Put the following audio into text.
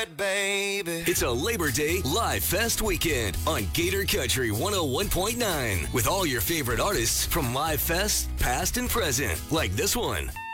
it, baby. It's a Labor Day Live Fest weekend on Gator Country 101.9 with all your favorite artists from Live Fest, past and present, like this one.